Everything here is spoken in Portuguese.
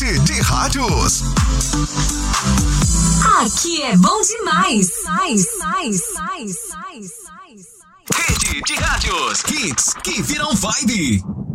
Rede de Rádios. Aqui é bom demais. Rede de Rádios. Hits que viram vibe.